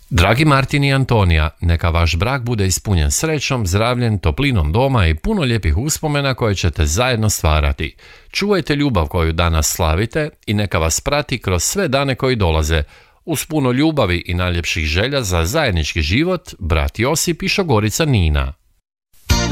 Dragi Martin i Antonija, neka vaš brak bude ispunjen srećom, zdravljem, toplinom doma i puno lijepih uspomena koje ćete zajedno stvarati. Čuvajte ljubav koju danas slavite i neka vas prati kroz sve dane koji dolaze. Uz puno ljubavi i najljepših želja za zajednički život, brat Josip i šogorica Nina.